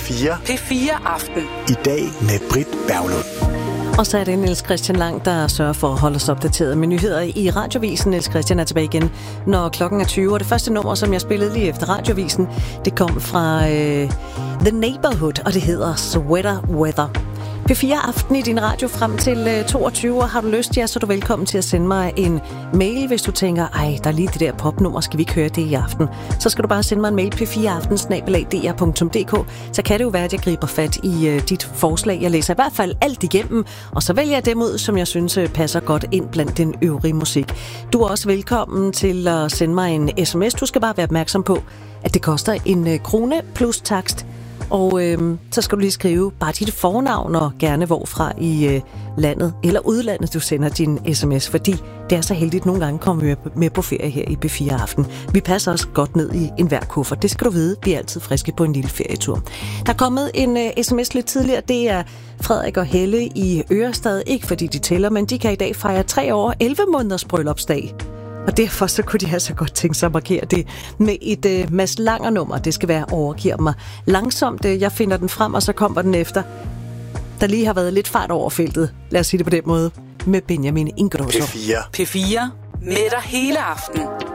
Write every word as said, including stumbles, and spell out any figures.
fire. P fire Aften. I dag med Britt Berglund. Og så er det Niels Christian Lang, der sørger for at holde os opdateret med nyheder i Radiovisen. Niels Christian er tilbage igen, når klokken er tyve. Og det første nummer, som jeg spillede lige efter Radiovisen, det kom fra øh, The Neighborhood, og det hedder Sweater Weather. P fire Aften i din radio frem til øh, toogtyve, og har du lyst, ja, så er du velkommen til at sende mig en mail, hvis du tænker, ej, der er lige det der popnummer, skal vi ikke høre det i aften? Så skal du bare sende mig en mail, p fire aften snabel-a d r punktum d k. Så kan det jo være, at jeg griber fat i øh, dit forslag. Jeg læser i hvert fald alt igennem, og så vælger jeg dem ud, som jeg synes øh, passer godt ind blandt den øvrige musik. Du er også velkommen til at sende mig en sms. Du skal bare være opmærksom på, at det koster en øh, krone plus takst. Og øh, så skal du lige skrive bare dit fornavn og gerne hvorfra i øh, landet eller udlandet du sender din sms, fordi det er så heldigt nogle gange kommer vi med på ferie her i P fire Aften. Vi passer os godt ned i enhver kuffert. Det skal du vide, vi er altid friske på en lille ferietur. Der er kommet en øh, sms lidt tidligere, det er Frederik og Helle i Ørestad, ikke fordi de tæller, men de kan i dag fejre tre år elleve måneders bryllupsdag. Og derfor så kunne de have så godt tænkt sig at markere det med et øh, Mads Langer nummer. Det skal være Overgiver mig langsomt. Jeg finder den frem, og så kommer den efter. Der lige har været lidt fart over feltet. Lad os sige det på den måde. Med Benjamin Ingrosso. P fire. P fire. Med dig hele aften.